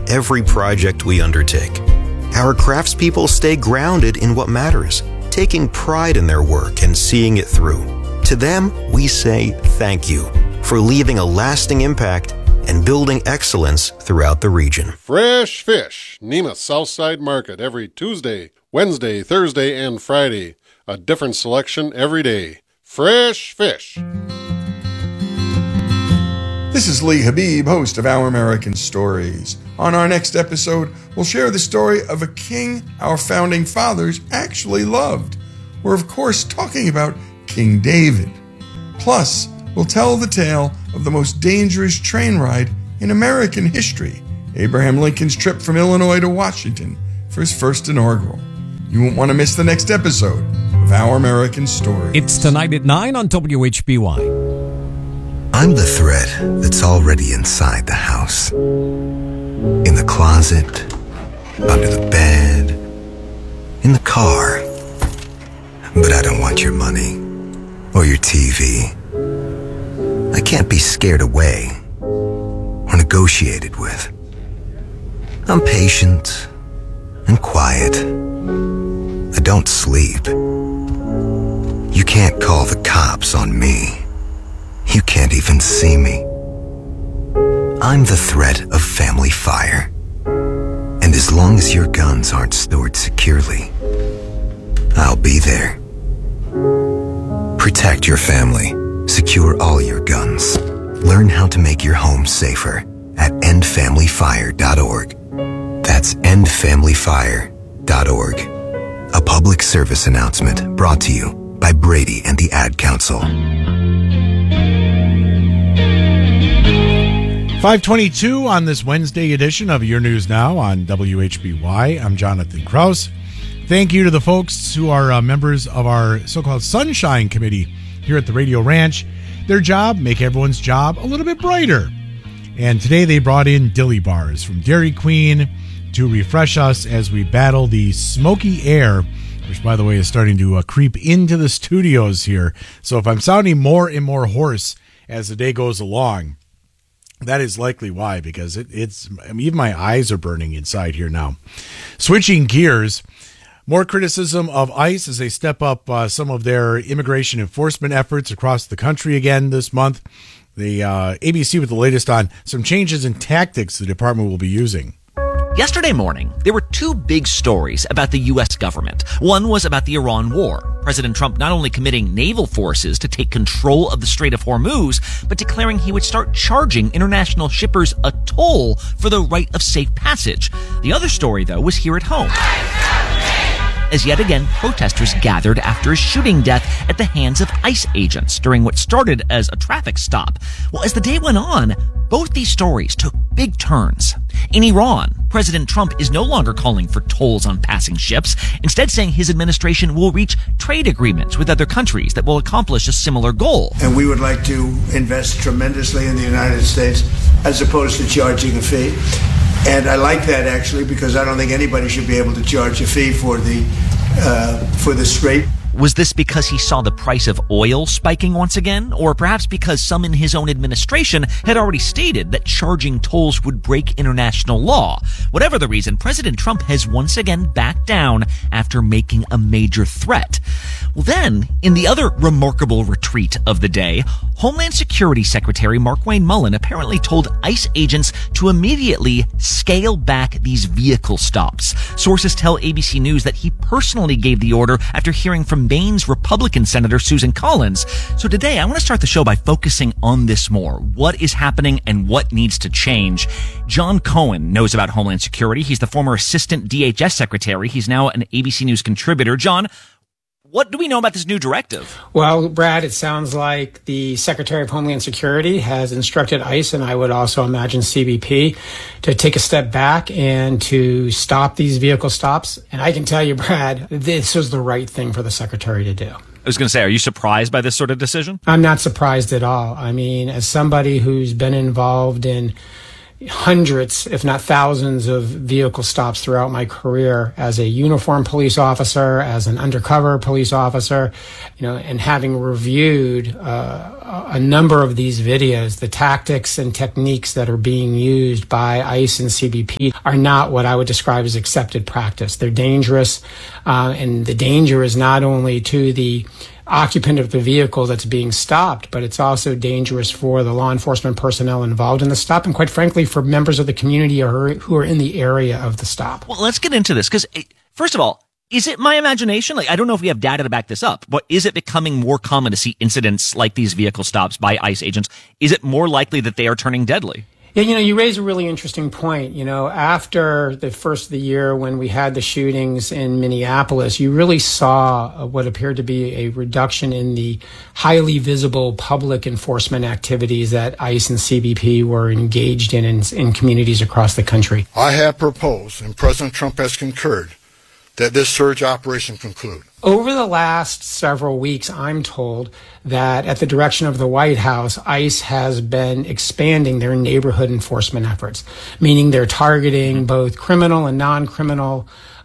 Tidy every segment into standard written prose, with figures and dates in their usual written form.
every project we undertake. Our craftspeople stay grounded in what matters, taking pride in their work and seeing it through. To them, we say thank you for leaving a lasting impact and building excellence throughout the region. Fresh Fish, Nema's Southside Market, every Tuesday, Wednesday, Thursday, and Friday. A different selection every day. Fresh Fish. This is Lee Habib, host of Our American Stories. On our next episode, we'll share the story of a king our founding fathers actually loved. We're, of course, talking about King David. Plus, we'll tell the tale of the most dangerous train ride in American history, Abraham Lincoln's trip from Illinois to Washington for his first inaugural. You won't want to miss the next episode of Our American Stories. It's tonight at 9 on WHBY. I'm the thread that's already inside the house. In the closet, under the bed, in the car. But I don't want your money or your TV. I can't be scared away or negotiated with. I'm patient and quiet. I don't sleep. You can't call the cops on me. You can't even see me. I'm the threat of family fire. And as long as your guns aren't stored securely, I'll be there. Protect your family. Secure all your guns. Learn how to make your home safer at endfamilyfire.org. That's endfamilyfire.org. A public service announcement brought to you by Brady and the Ad Council. 5:22 on this Wednesday edition of Your News Now on WHBY. I'm Jonathan Krause. Thank you to the folks who are members of our so-called Sunshine Committee here at the Radio Ranch. Their job, make everyone's job a little bit brighter. And today they brought in dilly bars from Dairy Queen to refresh us as we battle the smoky air, which, by the way, is starting to creep into the studios here. So if I'm sounding more and more hoarse as the day goes along, that is likely why, because even my eyes are burning inside here now. Switching gears, more criticism of ICE as they step up some of their immigration enforcement efforts across the country again this month. The ABC with the latest on some changes in tactics the department will be using. Yesterday morning, there were two big stories about the U.S. government. One was about the Iran war. President Trump not only committing naval forces to take control of the Strait of Hormuz, but declaring he would start charging international shippers a toll for the right of safe passage. The other story, though, was here at home, as yet again protesters gathered after a shooting death at the hands of ICE agents during what started as a traffic stop. Well, as the day went on, both these stories took big turns. In Iran, President Trump is no longer calling for tolls on passing ships, instead saying his administration will reach trade agreements with other countries that will accomplish a similar goal. And we would like to invest tremendously in the United States as opposed to charging a fee. And I like that, actually, because I don't think anybody should be able to charge a fee for the Strait. Was this because he saw the price of oil spiking once again? Or perhaps because some in his own administration had already stated that charging tolls would break international law? Whatever the reason, President Trump has once again backed down after making a major threat. Well, then, in the other remarkable retreat of the day, Homeland Security Secretary Markwayne Mullin apparently told ICE agents to immediately scale back these vehicle stops. Sources tell ABC News that he personally gave the order after hearing from Maine's Republican Senator Susan Collins. So today, I want to start the show by focusing on this more. What is happening and what needs to change? John Cohen knows about Homeland Security. He's the former assistant DHS secretary. He's now an ABC News contributor. John, what do we know about this new directive? Well, Brad, it sounds like the Secretary of Homeland Security has instructed ICE, and I would also imagine CBP, to take a step back and to stop these vehicle stops. And I can tell you, Brad, this was the right thing for the Secretary to do. I was going to say, are you surprised by this sort of decision? I'm not surprised at all. I mean, as somebody who's been involved in hundreds, if not thousands, of vehicle stops throughout my career as a uniformed police officer, as an undercover police officer, and having reviewed a number of these videos, the tactics and techniques that are being used by ICE and CBP are not what I would describe as accepted practice. They're dangerous, and the danger is not only to the occupant of the vehicle that's being stopped, but it's also dangerous for the law enforcement personnel involved in the stop, and quite frankly, for members of the community who are in the area of the stop. Well, let's get into this, because first of all, is it my imagination? I don't know if we have data to back this up, but is it becoming more common to see incidents like these vehicle stops by ICE agents? Is it more likely that they are turning deadly? Yeah, you raise a really interesting point. After the first of the year when we had the shootings in Minneapolis, you really saw what appeared to be a reduction in the highly visible public enforcement activities that ICE and CBP were engaged in communities across the country. I have proposed, and President Trump has concurred, that this surge operation conclude. Over the last several weeks, I'm told that at the direction of the White House, ICE has been expanding their neighborhood enforcement efforts, meaning they're targeting both criminal and non-criminal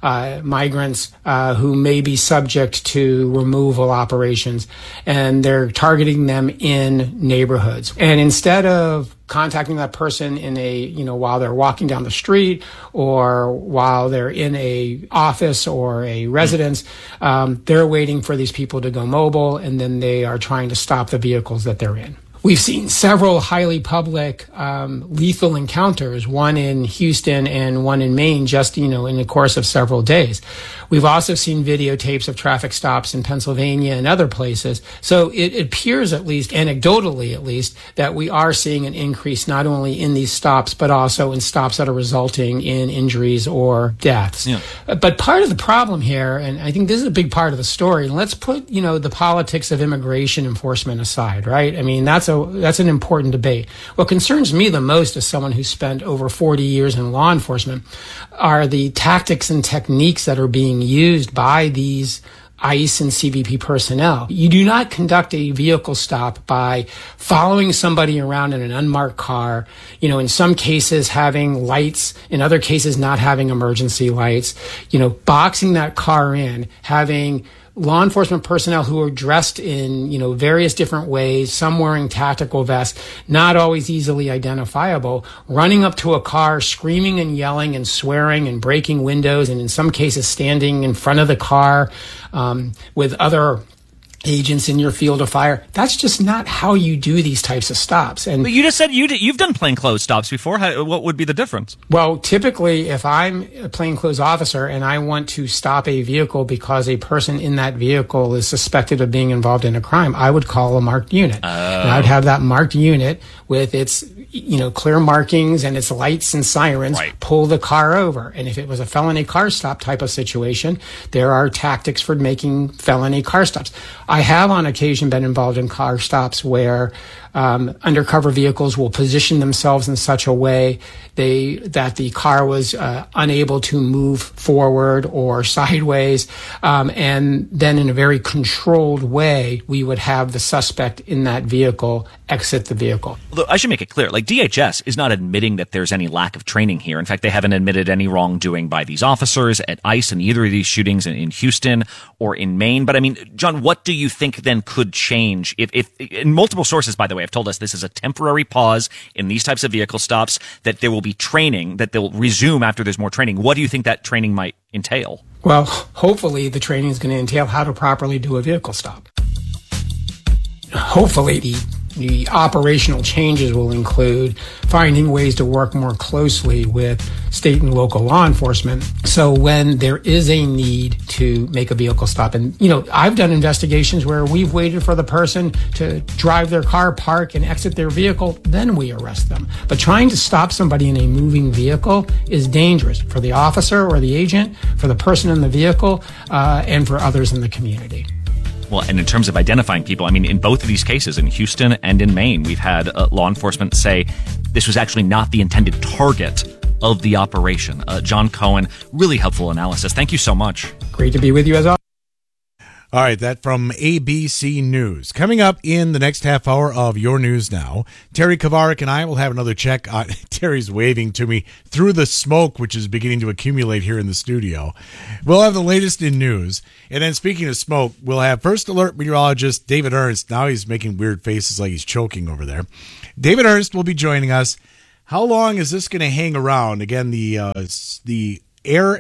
migrants who may be subject to removal operations, and they're targeting them in neighborhoods. And instead of contacting that person while they're walking down the street or while they're in a office or a residence, they're waiting for these people to go mobile, and then they are trying to stop the vehicles that they're in. We've seen several highly public lethal encounters, one in Houston and one in Maine, just in the course of several days. We've also seen videotapes of traffic stops in Pennsylvania and other places. So it appears, at least anecdotally at least, that we are seeing an increase not only in these stops, but also in stops that are resulting in injuries or deaths. Yeah. But part of the problem here, and I think this is a big part of the story, and let's put, the politics of immigration enforcement aside, right? I mean, that's an important debate. What concerns me the most as someone who's spent over 40 years in law enforcement are the tactics and techniques that are being used by these ICE and CBP personnel. You do not conduct a vehicle stop by following somebody around in an unmarked car, in some cases having lights, in other cases not having emergency lights, boxing that car in, having law enforcement personnel who are dressed in, various different ways, some wearing tactical vests, not always easily identifiable, running up to a car, screaming and yelling and swearing and breaking windows, and in some cases standing in front of the car with other agents in your field of fire. That's just not how you do these types of stops. And but you just said you've done plainclothes stops before. What would be the difference? Well, typically, if I'm a plainclothes officer and I want to stop a vehicle because a person in that vehicle is suspected of being involved in a crime, I would call a marked unit. And I'd have that marked unit with its clear markings and its lights and sirens, pull the car over. And if it was a felony car stop type of situation, there are tactics for making felony car stops. I have on occasion been involved in car stops where undercover vehicles will position themselves in such a way that the car was unable to move forward or sideways, and then in a very controlled way, we would have the suspect in that vehicle exit the vehicle. Although I should make it clear, DHS is not admitting that there's any lack of training here. In fact, they haven't admitted any wrongdoing by these officers at ICE in either of these shootings in Houston or in Maine. But I mean, John, what do you think then could change if and multiple sources, by the way, have told us this is a temporary pause in these types of vehicle stops, that there will be training, that they'll resume after there's more training. What do you think that training might entail? Well, hopefully the training is going to entail how to properly do a vehicle stop. Hopefully the operational changes will include finding ways to work more closely with state and local law enforcement. So when there is a need to make a vehicle stop, and, I've done investigations where we've waited for the person to drive their car, park, and exit their vehicle, then we arrest them. But trying to stop somebody in a moving vehicle is dangerous for the officer or the agent, for the person in the vehicle, and for others in the community. Well, and in terms of identifying people, I mean, in both of these cases, in Houston and in Maine, we've had law enforcement say this was actually not the intended target of the operation. John Cohen, really helpful analysis. Thank you so much. Great to be with you as always. All right, that from ABC News. Coming up in the next half hour of Your News Now, Terry Kovarik and I will have another check. Terry's waving to me through the smoke, which is beginning to accumulate here in the studio. We'll have the latest in news. And then speaking of smoke, we'll have First Alert meteorologist David Ernst. Now he's making weird faces like he's choking over there. David Ernst will be joining us. How long is this going to hang around? Again, the air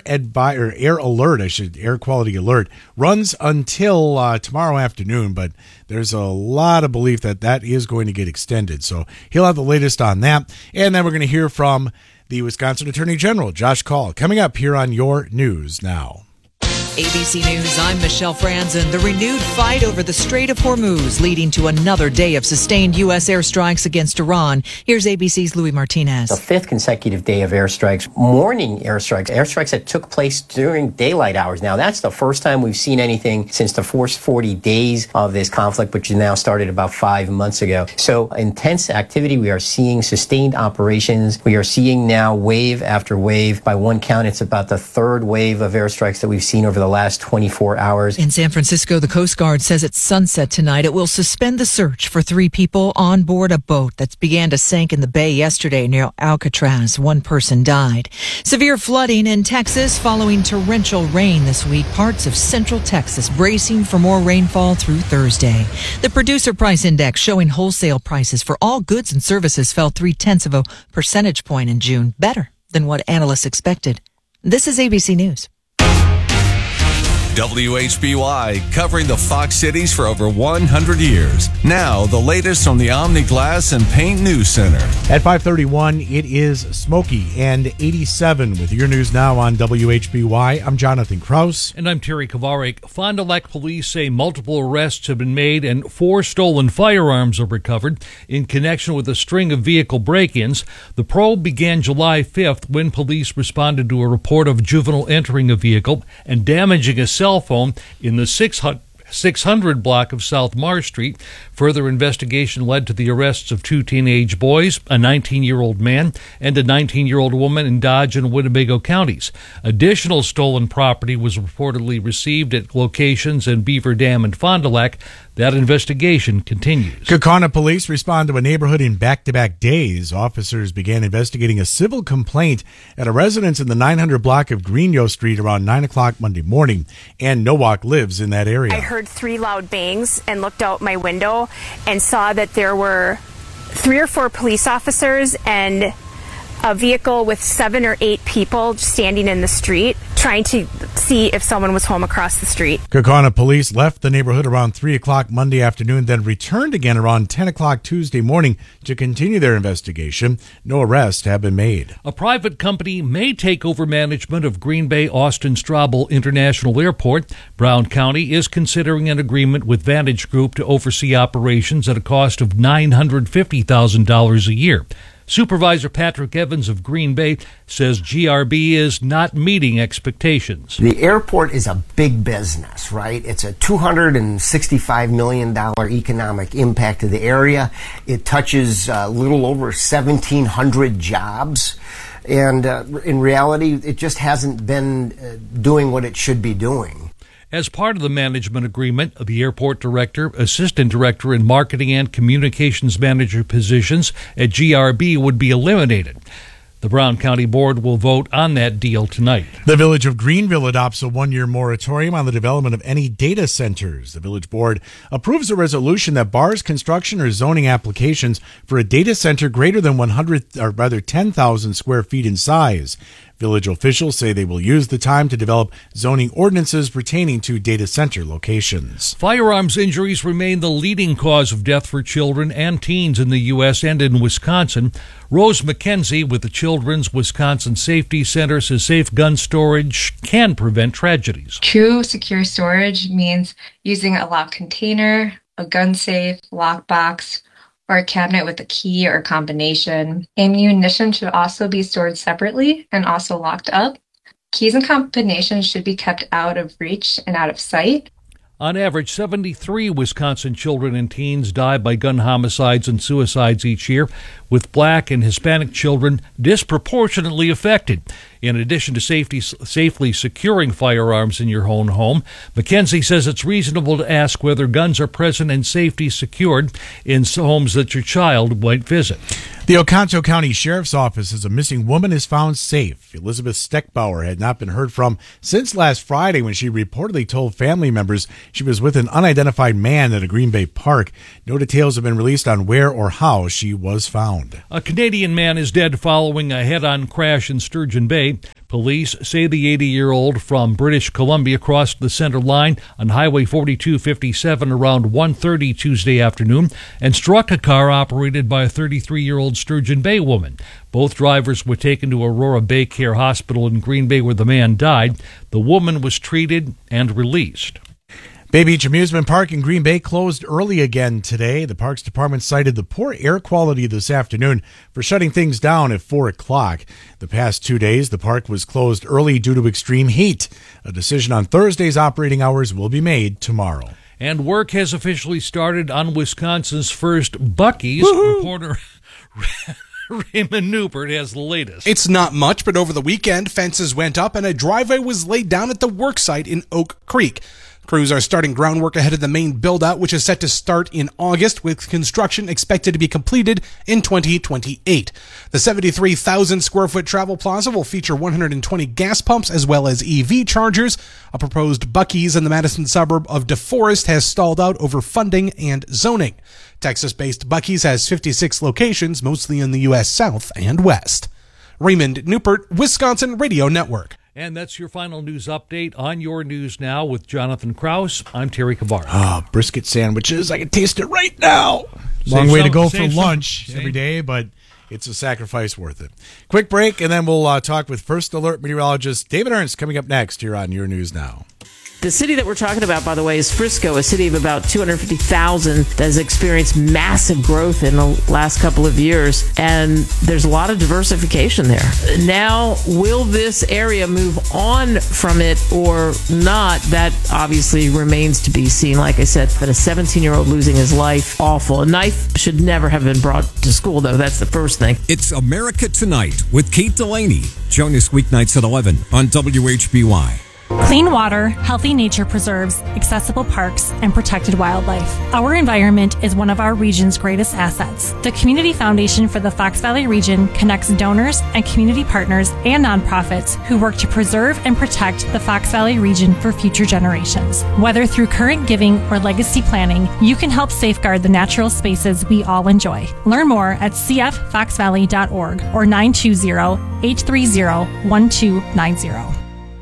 quality alert runs until tomorrow afternoon, but there's a lot of belief that is going to get extended. So he'll have the latest on that. And then we're going to hear from the Wisconsin Attorney General, Josh Kaul, coming up here on Your News Now. ABC News, I'm Michelle Franzen. The renewed fight over the Strait of Hormuz leading to another day of sustained U.S. airstrikes against Iran. Here's ABC's Louis Martinez. The fifth consecutive day of airstrikes, morning airstrikes that took place during daylight hours. Now, that's the first time we've seen anything since the first 40 days of this conflict, which now started about 5 months ago. So intense activity. We are seeing sustained operations. We are seeing now wave after wave. By one count, it's about the third wave of airstrikes that we've seen over the last 24 hours. In San Francisco, the Coast Guard says at sunset tonight it will suspend the search for 3 people on board a boat that began to sink in the bay yesterday near Alcatraz. 1 person died. Severe flooding in Texas following torrential rain this week. Parts of central Texas bracing for more rainfall through Thursday. The Producer Price Index showing wholesale prices for all goods and services fell 0.3 percentage points in June, better than what analysts expected. This is ABC News. WHBY, covering the Fox Cities for over 100 years. Now, the latest from the Omni Glass and Paint News Center. At 5:31, it is smoky and 87 with Your News Now on WHBY. I'm Jonathan Kraus. And I'm Terry Kovarik. Fond du Lac police say multiple arrests have been made and 4 stolen firearms are recovered in connection with a string of vehicle break-ins. The probe began July 5th when police responded to a report of a juvenile entering a vehicle and damaging a cell phone in the 600 block of South Marsh Street. Further investigation led to the arrests of 2 teenage boys, a 19-year-old man, and a 19-year-old woman in Dodge and Winnebago counties. Additional stolen property was reportedly received at locations in Beaver Dam and Fond du Lac. That investigation continues. Kaukauna police respond to a neighborhood in back-to-back days. Officers began investigating a civil complaint at a residence in the 900 block of Greenyo Street around 9 o'clock Monday morning. Ann Nowak lives in that area. I heard 3 loud bangs and looked out my window and saw that there were 3 or 4 police officers and a vehicle with 7 or 8 people standing in the street trying to see if someone was home across the street. Kaukauna police left the neighborhood around 3 o'clock Monday afternoon, then returned again around 10 o'clock Tuesday morning to continue their investigation. No arrests have been made. A private company may take over management of Green Bay Austin Straubel International Airport. Brown County is considering an agreement with Vantage Group to oversee operations at a cost of $950,000 a year. Supervisor Patrick Evans of Green Bay says GRB is not meeting expectations. The airport is a big business, right? It's a $265 million economic impact to the area. It touches a little over 1,700 jobs. And in reality, it just hasn't been doing what it should be doing. As part of the management agreement, the airport director, assistant director, and marketing and communications manager positions at GRB would be eliminated. The Brown County Board will vote on that deal tonight. The Village of Greenville adopts a 1-year moratorium on the development of any data centers. The Village Board approves a resolution that bars construction or zoning applications for a data center greater than 10,000 square feet in size. Village officials say they will use the time to develop zoning ordinances pertaining to data center locations. Firearms injuries remain the leading cause of death for children and teens in the U.S. and in Wisconsin. Rose McKenzie with the Children's Wisconsin Safety Center says safe gun storage can prevent tragedies. True secure storage means using a locked container, a gun safe, lockbox, or a cabinet with a key or combination. Ammunition should also be stored separately and also locked up. Keys and combinations should be kept out of reach and out of sight. On average, 73 Wisconsin children and teens die by gun homicides and suicides each year, with Black and Hispanic children disproportionately affected. In addition to safely securing firearms in your own home, McKenzie says it's reasonable to ask whether guns are present and safety secured in homes that your child might visit. The Oconto County Sheriff's Office says a missing woman is found safe. Elizabeth Steckbauer had not been heard from since last Friday when she reportedly told family members she was with an unidentified man at a Green Bay park. No details have been released on where or how she was found. A Canadian man is dead following a head-on crash in Sturgeon Bay. Police say the 80-year-old from British Columbia crossed the center line on Highway 4257 around 1:30 Tuesday afternoon and struck a car operated by a 33-year-old Sturgeon Bay woman. Both drivers were taken to Aurora Bay Care Hospital in Green Bay where the man died. The woman was treated and released. Bay Beach Amusement Park in Green Bay closed early again today. The Parks Department cited the poor air quality this afternoon for shutting things down at 4 o'clock. The past 2 days, the park was closed early due to extreme heat. A decision on Thursday's operating hours will be made tomorrow. And work has officially started on Wisconsin's first Buc-ee's. Woo-hoo! Reporter Raymond Newport has the latest. It's not much, but over the weekend, fences went up and a driveway was laid down at the work site in Oak Creek. Crews are starting groundwork ahead of the main build-out, which is set to start in August, with construction expected to be completed in 2028. The 73,000-square-foot travel plaza will feature 120 gas pumps as well as EV chargers. A proposed Buc-ee's in the Madison suburb of DeForest has stalled out over funding and zoning. Texas-based Buc-ee's has 56 locations, mostly in the U.S. South and West. Raymond Newport, Wisconsin Radio Network. And that's your final news update on Your News Now with Jonathan Krause. I'm Terry Cavar. Brisket sandwiches. I can taste it right now. Long way to go for lunch every day, but it's a sacrifice worth it. Quick break, and then we'll talk with First Alert meteorologist David Ernst coming up next here on Your News Now. The city that we're talking about, by the way, is Frisco, a city of about 250,000 that has experienced massive growth in the last couple of years, and there's a lot of diversification there. Now, will this area move on from it or not? That obviously remains to be seen. Like I said, but a 17-year-old losing his life, awful. A knife should never have been brought to school, though. That's the first thing. It's America Tonight with Kate Delaney. Join us weeknights at 11 on WHBY. Clean water, healthy nature preserves, accessible parks, and protected wildlife. Our environment is one of our region's greatest assets. The Community Foundation for the Fox Valley region connects donors and community partners and nonprofits who work to preserve and protect the Fox Valley region for future generations. Whether through current giving or legacy planning, you can help safeguard the natural spaces we all enjoy. Learn more at cffoxvalley.org or 920-830-1290.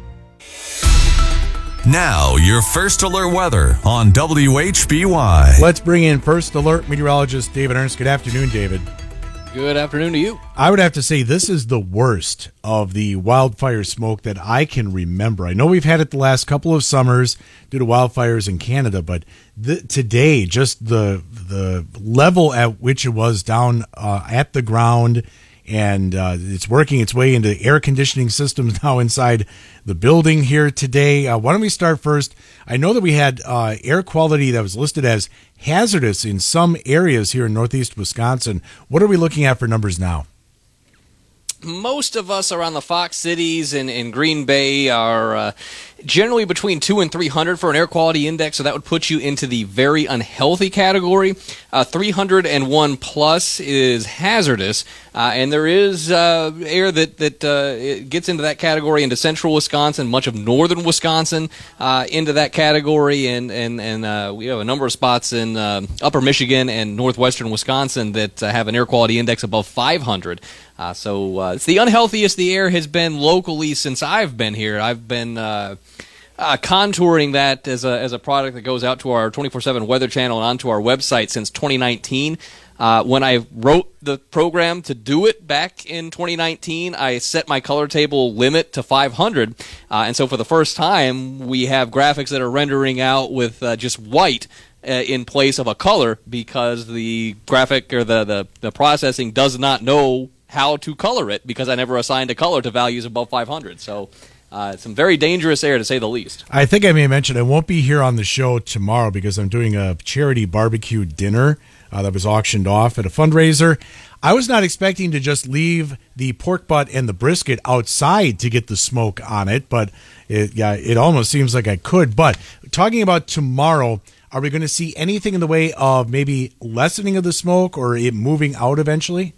Now, your First Alert weather on WHBY. Let's bring in First Alert meteorologist David Ernst. Good afternoon, David. Good afternoon to you. I would have to say this is the worst of the wildfire smoke that I can remember. I know we've had it the last couple of summers due to wildfires in Canada, but today, just the level at which it was down at the ground, and it's working its way into air conditioning systems now inside the building here today. Why don't we start first? I know that we had air quality that was listed as hazardous in some areas here in northeast Wisconsin. What are we looking at for numbers now? Most of us around the Fox cities and in Green Bay are generally between 200 and 300 for an air quality index, so that would put you into the very unhealthy category. 301 plus is hazardous, and there is air that gets into that category into central Wisconsin, much of northern Wisconsin into that category, and we have a number of spots in upper Michigan and northwestern Wisconsin that have an air quality index above 500. So it's the unhealthiest the air has been locally since I've been here. I've been contouring that as a product that goes out to our 24/7 Weather Channel and onto our website since 2019. When I wrote the program to do it back in 2019, I set my color table limit to 500. And so for the first time, we have graphics that are rendering out with just white in place of a color because the graphic or the processing does not know how to color it because I never assigned a color to values above 500. So Some very dangerous air, to say the least. I think I may mention I won't be here on the show tomorrow because I'm doing a charity barbecue dinner that was auctioned off at a fundraiser. I was not expecting to just leave the pork butt and the brisket outside to get the smoke on it, but it almost seems like I could. But talking about tomorrow, are we going to see anything in the way of maybe lessening of the smoke or it moving out eventually?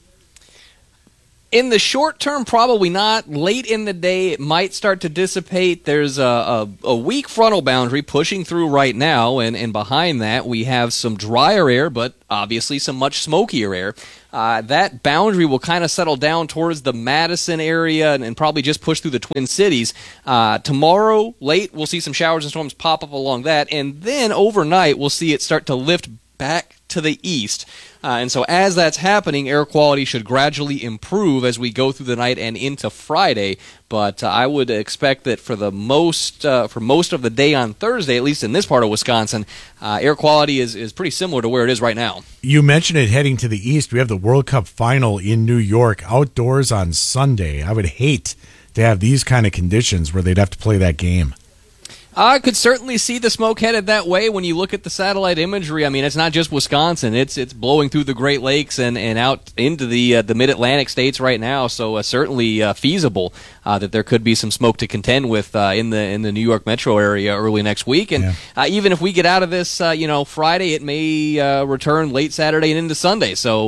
In the short term, probably not. Late in the day, it might start to dissipate. There's a weak frontal boundary pushing through right now, and behind that we have some drier air, but obviously some much smokier air. That boundary will kind of settle down towards the Madison area and probably just push through the Twin Cities. Tomorrow, late, we'll see some showers and storms pop up along that, and then overnight, we'll see it start to lift back to the east. And so as that's happening, air quality should gradually improve as we go through the night and into Friday. But I would expect that for most of the day on Thursday, at least in this part of Wisconsin, air quality is pretty similar to where it is right now. You mentioned it heading to the east. We have the World Cup final in New York outdoors on Sunday. I would hate to have these kind of conditions where they'd have to play that game. I could certainly see the smoke headed that way when you look at the satellite imagery. I mean, it's not just Wisconsin; it's blowing through the Great Lakes and out into the Mid-Atlantic states right now. So certainly feasible that there could be some smoke to contend with in the New York metro area early next week. And even if we get out of this, Friday, it may return late Saturday and into Sunday. So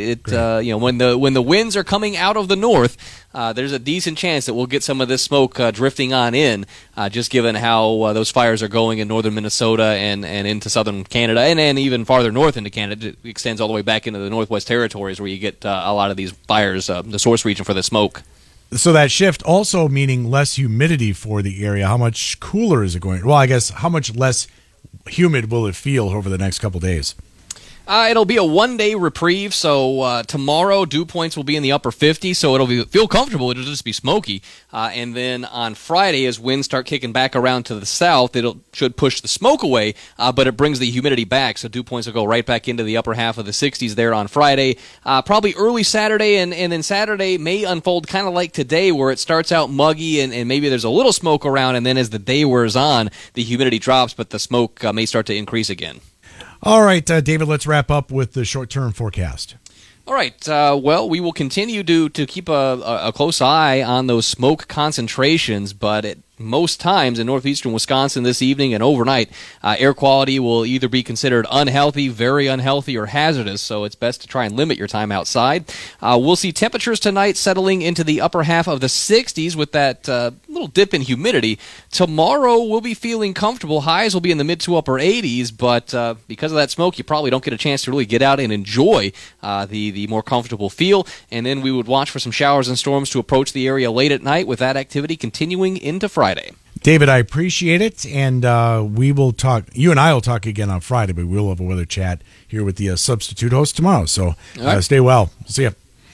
when the winds are coming out of the north, there's a decent chance that we'll get some of this smoke drifting on in, just given how those fires are going in northern Minnesota and into southern Canada, and even farther north into Canada. It extends all the way back into the Northwest Territories where you get a lot of these fires, the source region for the smoke. So that shift also meaning less humidity for the area. How much cooler is it going? Well, I guess how much less humid will it feel over the next couple days? It'll be a one-day reprieve, so tomorrow dew points will be in the upper 50s, so it'll feel comfortable. It'll just be smoky. And then on Friday, as winds start kicking back around to the south, should push the smoke away, but it brings the humidity back, so dew points will go right back into the upper half of the 60s there on Friday. Probably early Saturday, and then Saturday may unfold kind of like today, where it starts out muggy and maybe there's a little smoke around, and then as the day wears on, the humidity drops, but the smoke may start to increase again. All right, David, let's wrap up with the short-term forecast. All right. Well, we will continue to keep a close eye on those smoke concentrations, but at most times in northeastern Wisconsin this evening and overnight, air quality will either be considered unhealthy, very unhealthy, or hazardous, so it's best to try and limit your time outside. We'll see temperatures tonight settling into the upper half of the 60s with that little dip in humidity. Tomorrow we'll be feeling comfortable. Highs will be in the mid to upper 80s, but because of that smoke, you probably don't get a chance to really get out and enjoy the more comfortable feel. And then we would watch for some showers and storms to approach the area late at night, with that activity continuing into Friday. David, I appreciate it, and we will talk. You and I will talk again on Friday, but we'll have a weather chat here with the substitute host tomorrow. So stay well. See ya.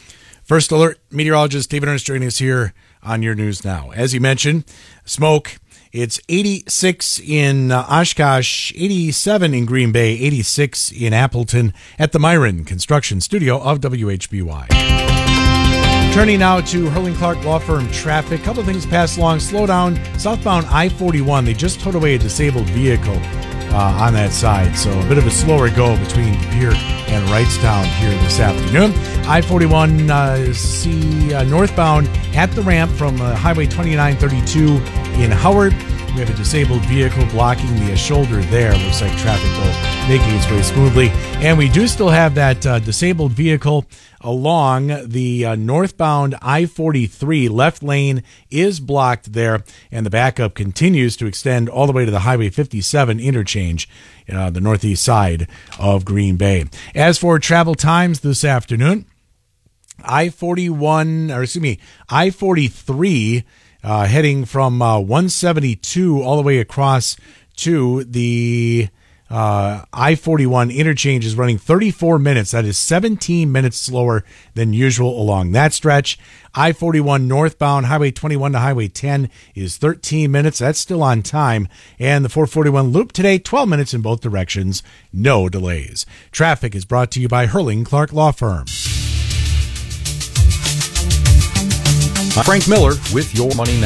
First Alert meteorologist David Ernst joining us here on Your News Now. As you mentioned, smoke. It's 86 in Oshkosh, 87 in Green Bay, 86 in Appleton at the Myron Construction Studio of WHBY. Turning now to Hurling Clark Law Firm traffic. Couple of things passed along. Slow down. Southbound I-41. They just towed away a disabled vehicle on that side. So a bit of a slower go between Pier and Wrightstown here this afternoon. I-41 northbound at the ramp from Highway 2932 in Howard. We have a disabled vehicle blocking the shoulder there. Looks like traffic will making its way smoothly. And we do still have that disabled vehicle along the northbound I-43. Left lane is blocked there, and the backup continues to extend all the way to the Highway 57 interchange, the northeast side of Green Bay. As for travel times this afternoon, I-43 heading from 172 all the way across to the I-41 interchange is running 34 minutes. That is 17 minutes slower than usual along that stretch. I-41 northbound, Highway 21 to Highway 10 is 13 minutes. That's still on time. And the 441 loop today, 12 minutes in both directions. No delays. Traffic is brought to you by Hurling Clark Law Firm. Frank Miller with Your Money Now.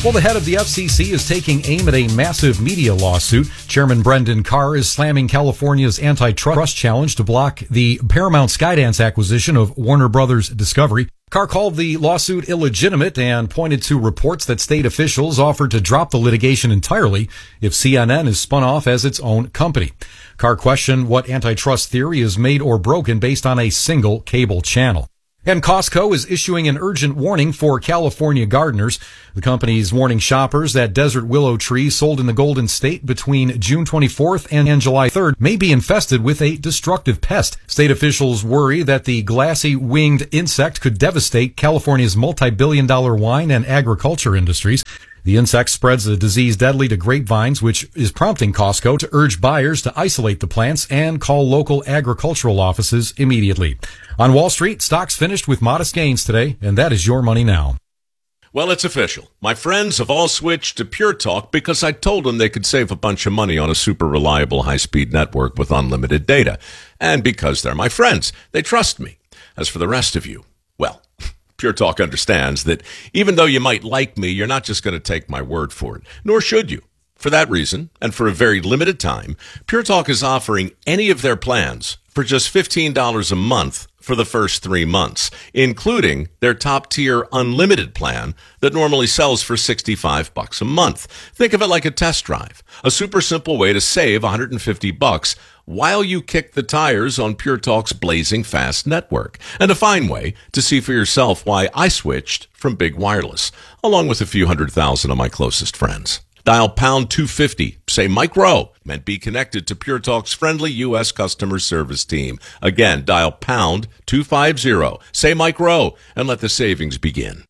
Well, the head of the FCC is taking aim at a massive media lawsuit. Chairman Brendan Carr is slamming California's antitrust challenge to block the Paramount Skydance acquisition of Warner Brothers Discovery. Carr called the lawsuit illegitimate and pointed to reports that state officials offered to drop the litigation entirely if CNN is spun off as its own company. Carr questioned what antitrust theory is made or broken based on a single cable channel. And Costco is issuing an urgent warning for California gardeners. The company is warning shoppers that desert willow trees sold in the Golden State between June 24th and July 3rd may be infested with a destructive pest. State officials worry that the glassy winged insect could devastate California's multi-billion-dollar wine and agriculture industries. The insect spreads a disease deadly to grapevines, which is prompting Costco to urge buyers to isolate the plants and call local agricultural offices immediately. On Wall Street, stocks finished with modest gains today, and that is your money now. Well, it's official. My friends have all switched to Pure Talk because I told them they could save a bunch of money on a super reliable high-speed network with unlimited data. And because they're my friends, they trust me. As for the rest of you, well, Pure Talk understands that even though you might like me, you're not just going to take my word for it, nor should you. For that reason, and for a very limited time, Pure Talk is offering any of their plans for just $15 a month for the first 3 months, including their top-tier unlimited plan that normally sells for $65 a month. Think of it like a test drive, a super simple way to save $150 while you kick the tires on Pure Talk's blazing fast network, and a fine way to see for yourself why I switched from Big Wireless, along with a few 100,000 of my closest friends. Dial pound 250, say Mike Rowe, and be connected to Pure Talk's friendly U.S. customer service team. Again, dial pound 250, say Mike Rowe, and let the savings begin.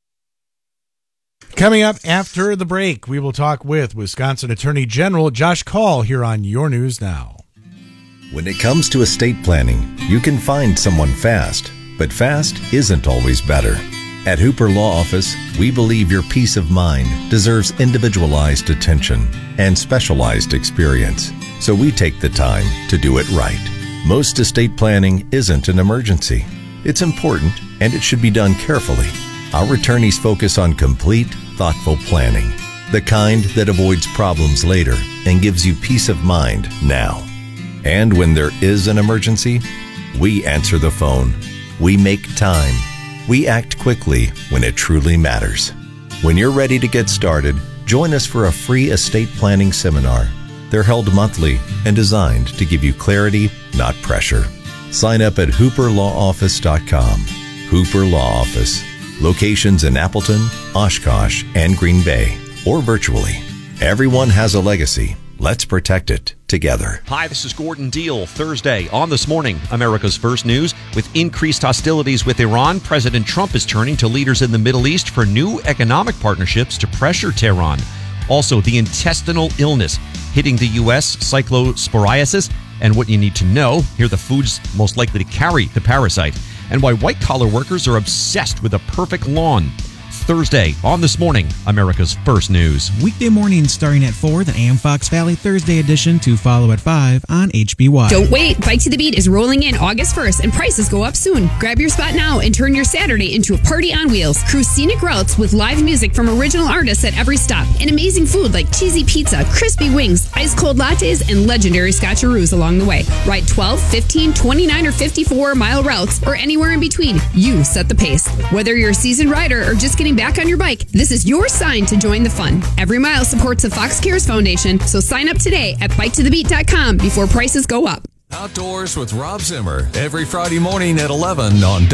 Coming up after the break, we will talk with Wisconsin Attorney General Josh Kaul here on Your News Now. When it comes to estate planning, you can find someone fast, but fast isn't always better. At Hooper Law Office, we believe your peace of mind deserves individualized attention and specialized experience, so we take the time to do it right. Most estate planning isn't an emergency. It's important, and it should be done carefully. Our attorneys focus on complete, thoughtful planning, the kind that avoids problems later and gives you peace of mind now. And when there is an emergency, we answer the phone. We make time. We act quickly when it truly matters. When you're ready to get started, join us for a free estate planning seminar. They're held monthly and designed to give you clarity, not pressure. Sign up at hooperlawoffice.com. Hooper Law Office. Locations in Appleton, Oshkosh, and Green Bay, or virtually. Everyone has a legacy. Let's protect it together. Hi, this is Gordon Deal. Thursday on This Morning, America's First News. With increased hostilities with Iran, President Trump is turning to leaders in the Middle East for new economic partnerships to pressure Tehran. Also, the intestinal illness hitting the U.S., cyclosporiasis, and what you need to know. Here are the foods most likely to carry the parasite, and why white-collar workers are obsessed with a perfect lawn. Thursday on This Morning, America's First News. Weekday mornings starting at 4, the AM Fox Valley Thursday edition to follow at 5 on HBY. Don't wait. Bike to the Beat is rolling in August 1st and prices go up soon. Grab your spot now and turn your Saturday into a party on wheels. Cruise scenic routes with live music from original artists at every stop and amazing food like cheesy pizza, crispy wings, ice cold lattes, and legendary scotcheroos along the way. Ride 12, 15, 29, or 54-mile routes or anywhere in between. You set the pace. Whether you're a seasoned rider or just getting back on your bike, this is your sign to join the fun. Every mile supports the Fox Cares Foundation, so sign up today at biketothebeat.com before prices go up. Outdoors with Rob Zimmer every Friday morning at 11 on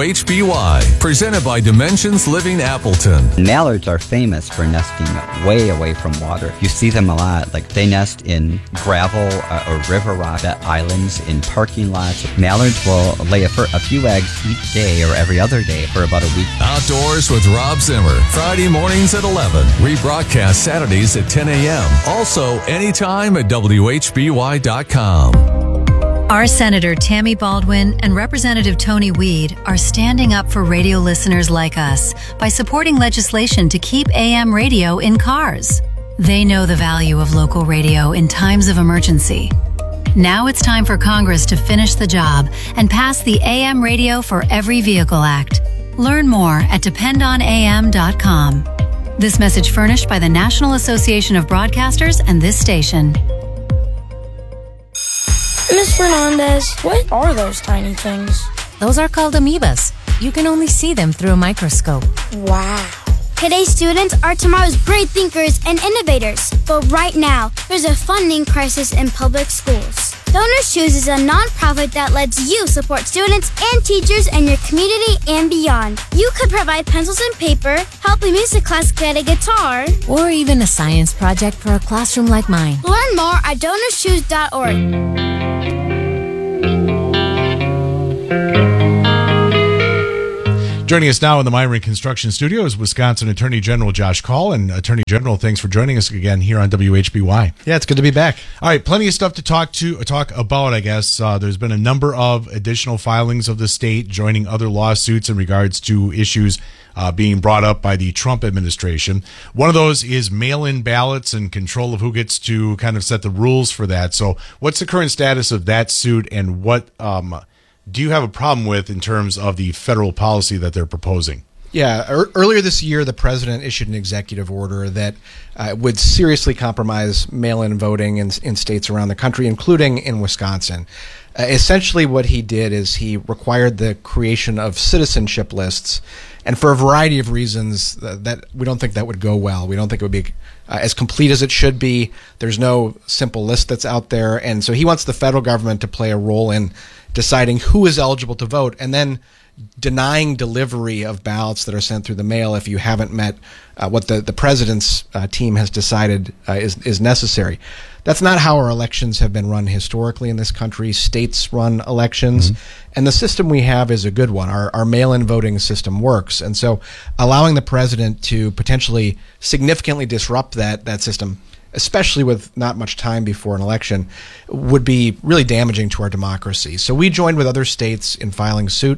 WHBY. Presented by Dimensions Living Appleton. Mallards are famous for nesting way away from water. You see them a lot. Like they nest in gravel or river rock islands, in parking lots. Mallards will lay a few eggs each day or every other day for about a week. Outdoors with Rob Zimmer. Friday mornings at 11. Rebroadcast Saturdays at 10 a.m. Also anytime at WHBY.com. Our Senator Tammy Baldwin and Representative Tony Weed are standing up for radio listeners like us by supporting legislation to keep AM radio in cars. They know the value of local radio in times of emergency. Now it's time for Congress to finish the job and pass the AM Radio for Every Vehicle Act. Learn more at dependonam.com. This message furnished by the National Association of Broadcasters and this station. Ms. Fernandez, what are those tiny things? Those are called amoebas. You can only see them through a microscope. Wow. Today's students are tomorrow's great thinkers and innovators. But right now, there's a funding crisis in public schools. Donors Choose is a nonprofit that lets you support students and teachers in your community and beyond. You could provide pencils and paper, help a music class get a guitar, or even a science project for a classroom like mine. Learn more at DonorsChoose.org. Joining us now in the Myron Construction Studio is Wisconsin Attorney General Josh Kaul. And Attorney General, thanks for joining us again here on WHBY. Yeah, it's good to be back. All right, plenty of stuff to talk about, I guess. There's been a number of additional filings of the state joining other lawsuits in regards to issues being brought up by the Trump administration. One of those is mail-in ballots and control of who gets to kind of set the rules for that. So what's the current status of that suit, and what do you have a problem with in terms of the federal policy that they're proposing? Yeah, earlier this year, the president issued an executive order that would seriously compromise mail-in voting in states around the country, including in Wisconsin. Essentially, what he did is he required the creation of citizenship lists, and for a variety of reasons, that we don't think that would go well. We don't think it would be as complete as it should be. There's no simple list that's out there, and so he wants the federal government to play a role in deciding who is eligible to vote, and then denying delivery of ballots that are sent through the mail if you haven't met what the president's team has decided is necessary. That's not how our elections have been run historically in this country. States run elections, and the system we have is a good one. Our mail-in voting system works, and so allowing the president to potentially significantly disrupt that system, especially with not much time before an election, would be really damaging to our democracy. So we joined with other states in filing suit,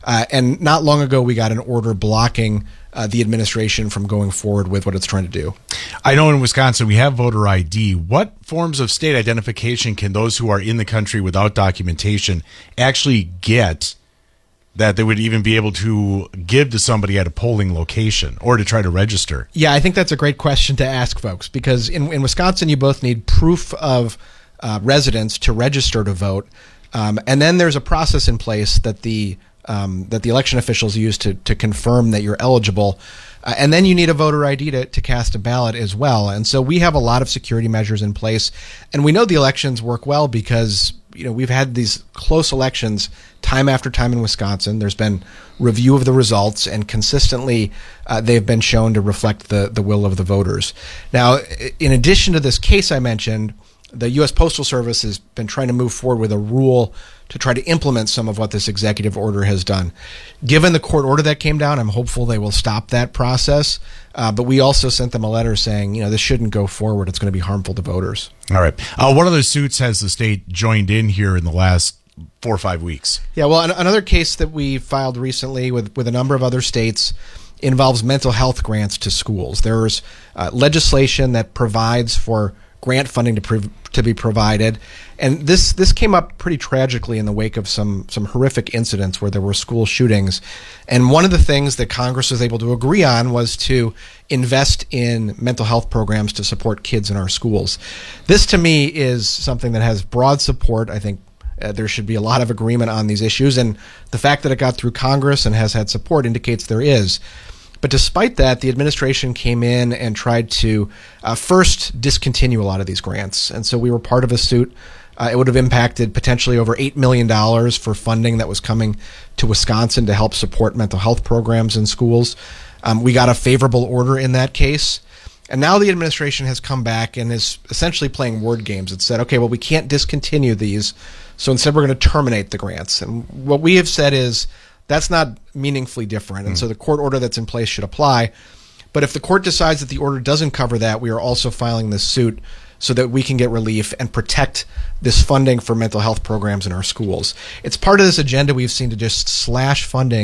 and not long ago we got an order blocking the administration from going forward with what it's trying to do. I know in Wisconsin we have voter ID. What forms of state identification can those who are in the country without documentation actually get that they would even be able to give to somebody at a polling location or to try to register? Yeah, I think that's a great question to ask folks, because in Wisconsin, you both need proof of residence to register to vote. And then there's a process in place that the election officials use to confirm that you're eligible. And then you need a voter ID to cast a ballot as well. And so we have a lot of security measures in place. And we know the elections work well because we've had these close elections time after time in Wisconsin. There's been review of the results, and consistently they've been shown to reflect the will of the voters. Now, in addition to this case I mentioned, the U.S. Postal Service has been trying to move forward with a rule to try to implement some of what this executive order has done. Given the court order that came down, I'm hopeful they will stop that process. But we also sent them a letter saying, this shouldn't go forward. It's going to be harmful to voters. All right. What other suits has the state joined in here in the last 4 or 5 weeks? Yeah, well, another case that we filed recently with a number of other states involves mental health grants to schools. There's legislation that provides for grant funding to be provided, and this came up pretty tragically in the wake of some horrific incidents where there were school shootings. And one of the things that Congress was able to agree on was to invest in mental health programs to support kids in our schools. This, to me, is something that has broad support. I think there should be a lot of agreement on these issues, and the fact that it got through Congress and has had support indicates there is. But despite that, the administration came in and tried to first discontinue a lot of these grants. And so we were part of a suit. It would have impacted potentially over $8 million for funding that was coming to Wisconsin to help support mental health programs in schools. We got a favorable order in that case. And now the administration has come back and is essentially playing word games. It said, okay, well, we can't discontinue these, so instead we're going to terminate the grants. And what we have said is, that's not meaningfully different, and so the court order that's in place should apply. But if the court decides that the order doesn't cover that, we are also filing this suit so that we can get relief and protect this funding for mental health programs in our schools. It's part of this agenda we've seen to just slash funding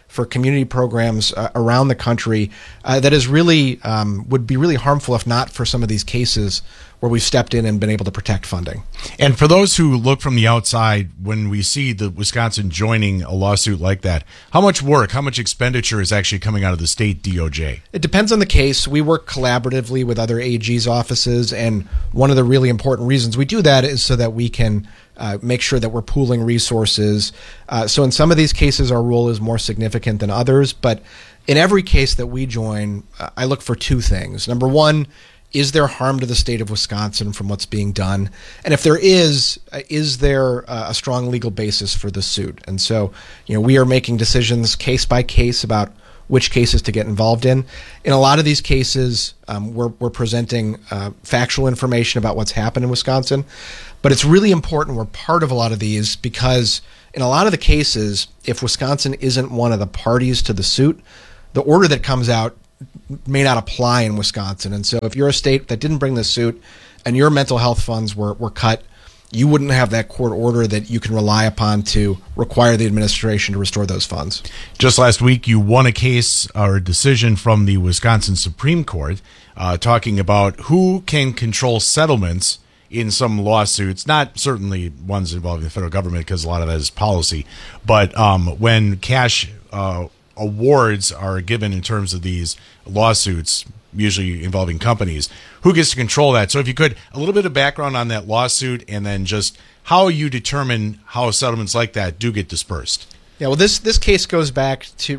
for community programs around the country that is really would be really harmful if not for some of these cases where we've stepped in and been able to protect funding. And for those who look from the outside, when we see the Wisconsin joining a lawsuit like that, how much work, how much expenditure is actually coming out of the state DOJ? It depends on the case. We work collaboratively with other AG's offices, and one of the really important reasons we do that is so that we can make sure that we're pooling resources. So in some of these cases, our role is more significant than others, but in every case that we join, I look for two things. Number one, is there harm to the state of Wisconsin from what's being done? And if there is there a strong legal basis for the suit? And so, we are making decisions case by case about which cases to get involved in. In a lot of these cases, we're presenting factual information about what's happened in Wisconsin. But it's really important we're part of a lot of these because in a lot of the cases, if Wisconsin isn't one of the parties to the suit, the order that comes out may not apply in Wisconsin. And so if you're a state that didn't bring the suit and your mental health funds were cut, you wouldn't have that court order that you can rely upon to require the administration to restore those funds. Just last week, you won a case or a decision from the Wisconsin Supreme Court talking about who can control settlements in some lawsuits, not certainly ones involving the federal government because a lot of that is policy, but when cash awards are given in terms of these lawsuits, usually involving companies, who gets to control that? So if you could, a little bit of background on that lawsuit and then just how you determine how settlements like that do get dispersed. Yeah, well, this case goes back to